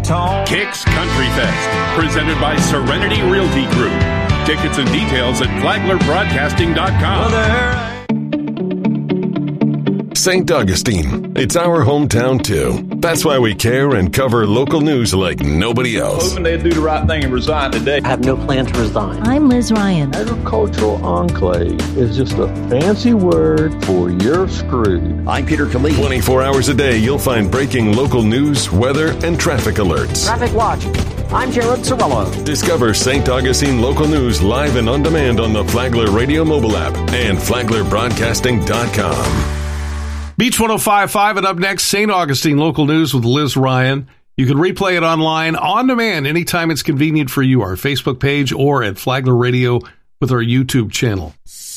tone. Kicks Country Fest, presented by Serenity Realty Group. Tickets and details at FlaglerBroadcasting.com. St. Augustine. It's our hometown, too. That's why we care and cover local news like nobody else. Hoping they'd do the right thing and resign today. I have no plan to resign. I'm Liz Ryan. Agricultural enclave is just a fancy word for you're screwed. I'm Peter Khalid. 24 hours a day, you'll find breaking local news, weather, and traffic alerts. Traffic Watch. I'm Jared Sorello. Discover St. Augustine local news live and on demand on the Flagler Radio mobile app and FlaglerBroadcasting.com. Beach 105.5 and up next, St. Augustine local news with Liz Ryan. You can replay it online, on demand, anytime it's convenient for you, our Facebook page or at Flagler Radio with our YouTube channel.